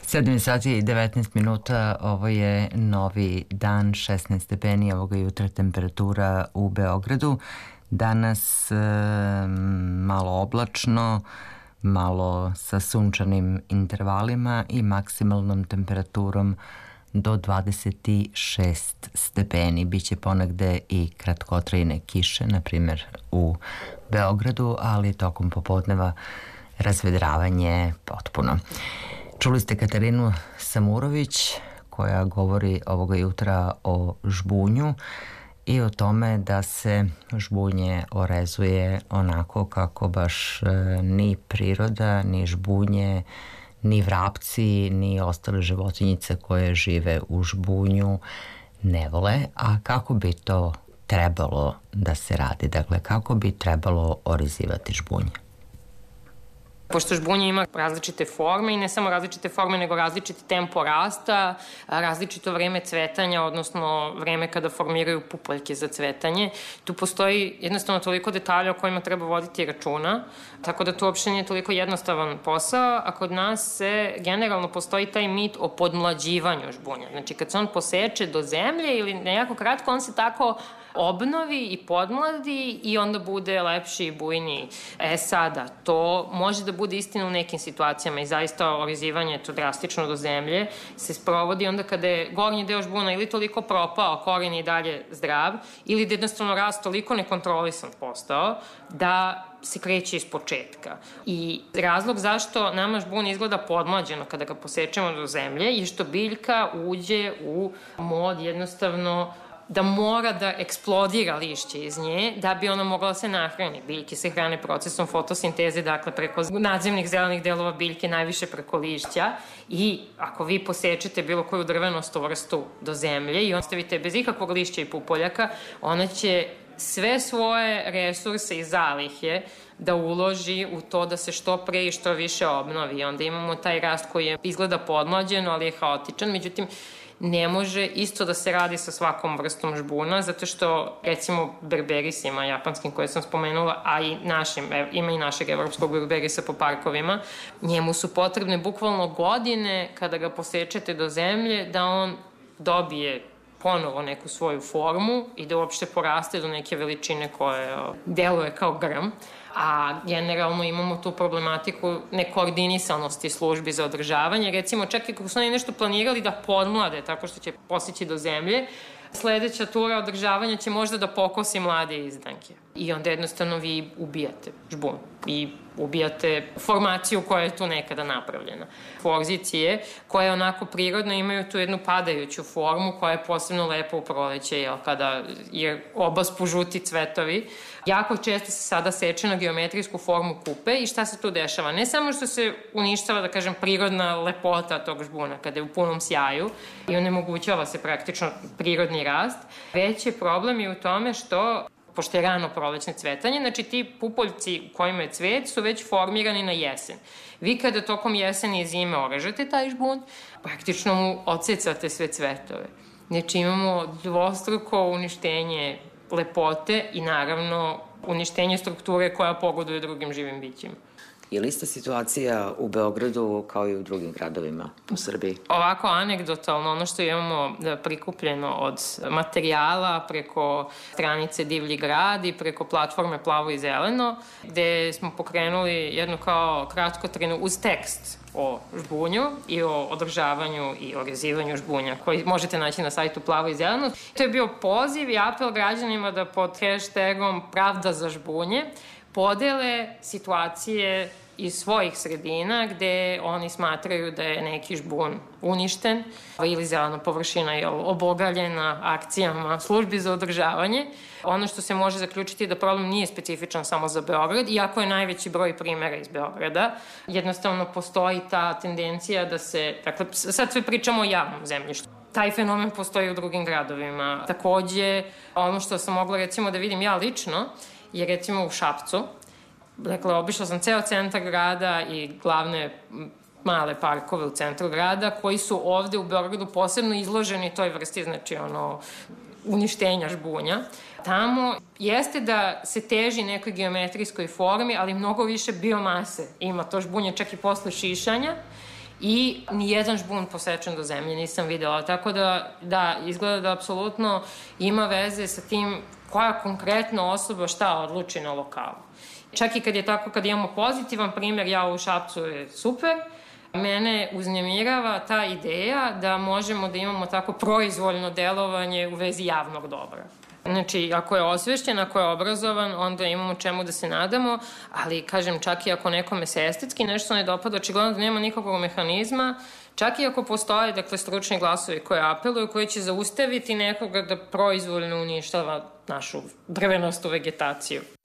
7 sati i 19 minuta, ovo je novi dan, 16 stepeni ovoga jutra temperatura u Beogradu. Danas malo oblačno, malo sa sunčanim intervalima i maksimalnom temperaturom do 26 stepeni. Biće ponegde i kratkotrajne kiše, na primjer u Beogradu, ali tokom popodneva razvedravanje potpuno. Čuli ste Katarinu Samurović koja govori ovoga jutra o žbunju i o tome da se žbunje orezuje onako kako baš ni priroda, ni žbunje, ni vrapci, ni ostale životinjice koje žive u žbunju ne vole. A kako bi to trebalo da se radi? Dakle, kako bi trebalo orezivati žbunje? Pošto žbunje ima različite forme i ne samo različite forme, nego različiti tempo rasta, različito vreme cvetanja, odnosno vreme kada formiraju pupoljke za cvetanje. Tu postoji jednostavno toliko detalja o kojima treba voditi računa, tako da to uopšte nije toliko jednostavan posao, a kod nas se generalno postoji taj mit o podmlađivanju žbunja. Znači kad se on poseče do zemlje ili nejako kratko, on se tako obnovi i podmladi i onda bude lepši i bujniji. Sada, to može da bude istina u nekim situacijama i zaista orezivanje to drastično do zemlje se sprovodi onda kada je gornji deo žbuna ili toliko propao, koren je i dalje zdrav, ili da jednostavno rast toliko nekontrolisan postao da se kreće iz početka. I razlog zašto nama žbun izgleda podmlađeno kada ga posečemo do zemlje je što biljka uđe u mod jednostavno da mora da eksplodira lišće iz nje da bi ona mogla da se nahrani. Biljke se hrane procesom fotosinteze, dakle preko nadzemnih zelenih delova biljke, najviše preko lišća, i ako vi posečete bilo koju drvenastu vrstu do zemlje i ostavite bez ikakvog lišća i pupoljaka, ona će sve svoje resurse i zalihe da uloži u to da se što pre i što više obnovi. Onda imamo taj rast koji je izgleda podmlađeno, ali je haotičan. Međutim, ne može isto da se radi sa svakom vrstom žbuna, zato što, recimo, berberisima japanskim koje sam spomenula, a i našim, ima i našeg evropskog berberisa po parkovima, njemu su potrebne bukvalno godine kada ga posečete do zemlje da on dobije ponovo neku svoju formu i da uopšte poraste do neke veličine koje deluje kao grm. A generalno imamo tu problematiku nekoordinisanosti službi za održavanje. Recimo, čak i kako su oni nešto planirali da podmlade tako što će postići do zemlje, sledeća tura održavanja će možda da pokosi mlade izdanke. I onda jednostavno vi ubijate žbun i ubijate formaciju koja je tu nekada napravljena. Forzicije koje onako prirodno imaju tu jednu padajuću formu koja je posebno lepa u proleće, kada je obaspu žuti cvetovi. Jako često se sada seče na geometrijsku formu kupe i šta se tu dešava? Ne samo što se uništava, da kažem, prirodna lepota tog žbuna kada je u punom sjaju i onemogućava se praktično prirodni rast, već je problem i u tome što pošto je rano prolećne cvetanje, znači ti pupoljci u kojima je cvet su već formirani na jesen. Vi kada tokom jeseni i zime orežete taj žbun, praktično mu odsecate sve cvetove. Znači imamo dvostruko uništenje lepote i naravno uništenje strukture koja pogoduje drugim živim bićima. Je li ista situacija u Beogradu kao i u drugim gradovima u Srbiji? Ovako anegdotalno, ono što imamo prikupljeno od materijala preko stranice Divlji grad i preko platforme Plavo i zeleno, gde smo pokrenuli jednu kao kratkotrinu uz tekst o žbunju i o održavanju i orezivanju žbunja koji možete naći na sajtu Plavo i zeleno. To je bio poziv i apel građanima da pod hashtagom Pravda za žbunje podele situacije iz svojih sredina gde oni smatraju da je neki žbun uništen ili zelena površina je obogaljena akcijama službi za održavanje. Ono što se može zaključiti je da problem nije specifičan samo za Beograd, iako je najveći broj primjera iz Beograda. Jednostavno postoji ta tendencija da se, dakle sad sve pričamo o javnom zemljištu. Taj fenomen postoji u drugim gradovima. Takođe, ono što sam mogla recimo da vidim ja lično, je recimo u Šapcu. Dakle, obišla sam ceo centar grada i glavne male parkove u centru grada koji su ovde u Beogradu posebno izloženi toj vrsti, znači uništenja žbunja. Tamo jeste da se teži nekoj geometrijskoj formi, ali mnogo više biomase ima to žbunje čak i posle šišanja i nijedan žbun posečen do zemlje nisam videla. Tako da, izgleda da apsolutno ima veze sa tim koja konkretno osoba šta odluči na lokalu. Čak i kad je tako, kad imamo pozitivan primer, ja u Šapcu je super, mene uznemirava ta ideja da možemo da imamo tako proizvoljno delovanje u vezi javnog dobra. Znači, ako je osvešćen, ako je obrazovan, onda imamo čemu da se nadamo, ali, kažem, čak i ako nekome se estetski nešto ne dopada, očigledno da nema nikakvog mehanizma, čak i ako postoje, dakle, stručni glasovi koji apeluju, koji će zaustaviti nekoga da proizvoljno uništava našu drvenastu vegetaciju.